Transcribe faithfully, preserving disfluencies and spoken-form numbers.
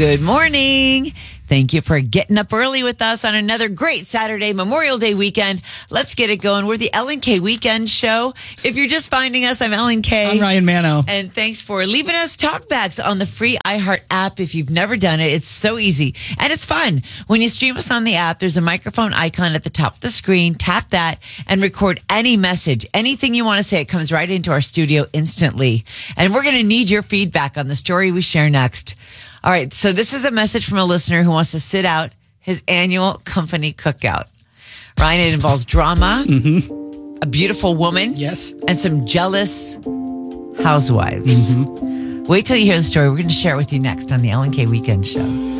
Good morning. Thank you for getting up early with us on another great Saturday, Memorial Day weekend. Let's get it going. We're the Ellen K Weekend Show. If you're just finding us, I'm Ellen K. I'm Ryan Mano. And thanks for leaving us talkbacks on the free iHeart app. If you've never done it, it's so easy. And it's fun. When you stream us on the app, there's a microphone icon at the top of the screen. Tap that and record any message. Anything you want to say, it comes right into our studio instantly. And we're going to need your feedback on the story we share next. All right, so this is a message from a listener who wants to sit out his annual company cookout. Ryan, it involves drama, mm-hmm. a beautiful woman, yes, and some jealous housewives. Mm-hmm. Wait till you hear the story. We're going to share it with you next on the Ellen K Weekend Show.